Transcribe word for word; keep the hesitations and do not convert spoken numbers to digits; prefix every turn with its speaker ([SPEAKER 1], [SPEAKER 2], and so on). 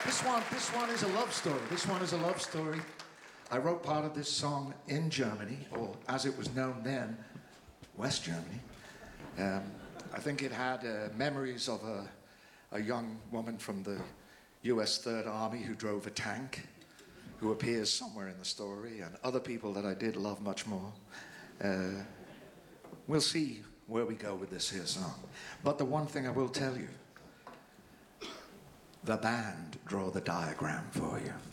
[SPEAKER 1] This one, this one is a love story. This one is a love story. I wrote part of this song in Germany, or as it was known then, West Germany. Um, I think it had uh, memories of a, a young woman from the U S Third Army who drove a tank, who appears somewhere in the story, and other people that I did love much more. Uh, we'll see where we go with this here song. But the one thing I will tell you, the band draw the diagram for you.